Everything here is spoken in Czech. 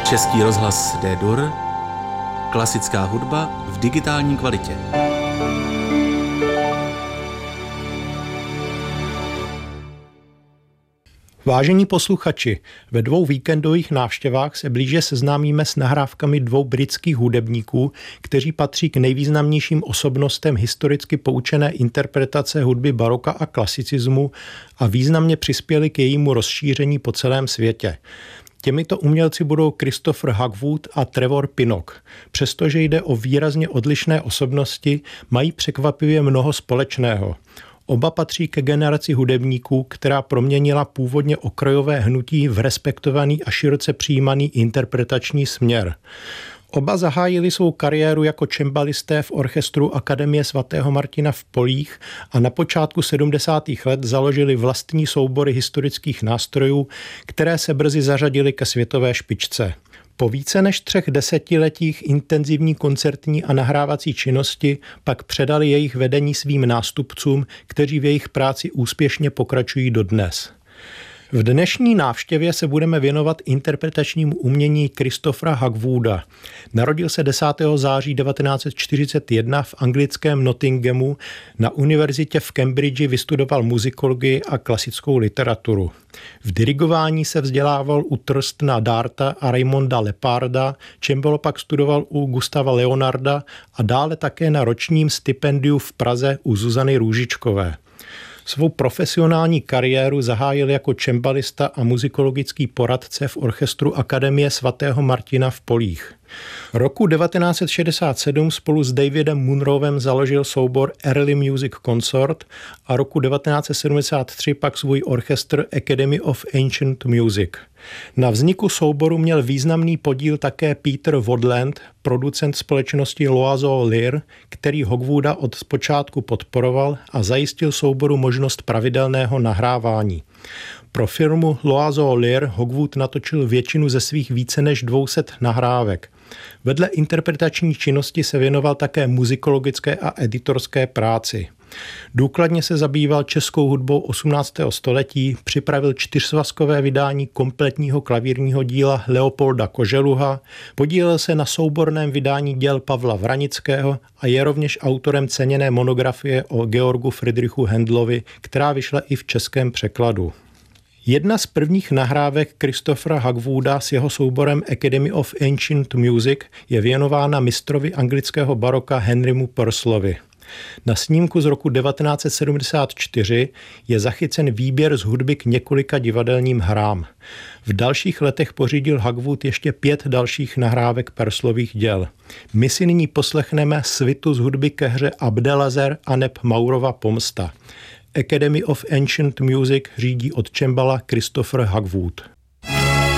Český rozhlas D-Dur, klasická hudba v digitální kvalitě. Vážení posluchači, ve 2 víkendových návštěvách se blíže seznámíme s nahrávkami 2 britských hudebníků, kteří patří k nejvýznamnějším osobnostem historicky poučené interpretace hudby baroka a klasicismu a významně přispěli k jejímu rozšíření po celém světě. Těmito umělci budou Christopher Hogwood a Trevor Pinnock. Přestože jde o výrazně odlišné osobnosti, mají překvapivě mnoho společného. Oba patří ke generaci hudebníků, která proměnila původně okrajové hnutí v respektovaný a široce přijímaný interpretační směr. Oba zahájili svou kariéru jako cembalisté v orchestru Akademie sv. Martina v Polích a na počátku 70. let založili vlastní soubory historických nástrojů, které se brzy zařadily ke světové špičce. Po více než 3 desetiletích intenzivní koncertní a nahrávací činnosti pak předali jejich vedení svým nástupcům, kteří v jejich práci úspěšně pokračují dodnes. V dnešní návštěvě se budeme věnovat interpretačnímu umění Christophera Hogwooda. Narodil se 10. září 1941 v anglickém Nottinghamu, na univerzitě v Cambridge vystudoval muzikologii a klasickou literaturu. V dirigování se vzdělával u Thurstona Darta a Raymonda Leparda, cembalo pak studoval u Gustava Leonarda a dále také na ročním stipendiu v Praze u Zuzany Růžičkové. Svou profesionální kariéru zahájil jako cembalista a muzikologický poradce v orchestru Akademie sv. Martina v Polích. Roku 1967 spolu s Davidem Munrowem založil soubor Early Music Consort a roku 1973 pak svůj orchestr Academy of Ancient Music. Na vzniku souboru měl významný podíl také Peter Wadland, producent společnosti L'Oiseau Lyre, který Hogwooda od počátku podporoval a zajistil souboru možnost pravidelného nahrávání. Pro firmu L'Oiseau Lyre Hogwood natočil většinu ze svých více než 200 nahrávek. Vedle interpretační činnosti se věnoval také muzikologické a editorské práci. Důkladně se zabýval českou hudbou 18. století, připravil 4svazkové vydání kompletního klavírního díla Leopolda Koželuha, podílel se na souborném vydání děl Pavla Vranického a je rovněž autorem ceněné monografie o Georgu Friedrichu Händlovi, která vyšla i v českém překladu. Jedna z prvních nahrávek Christophera Hogwooda s jeho souborem Academy of Ancient Music je věnována mistrovi anglického baroka Henrymu Purcellovi. Na snímku z roku 1974 je zachycen výběr z hudby k několika divadelním hrám. V dalších letech pořídil Hogwood ještě 5 dalších nahrávek Purcellových děl. My si nyní poslechneme svitu z hudby ke hře Abdelazer aneb Maurova pomsta. Academy of Ancient Music řídí od cembala Christopher Hogwood.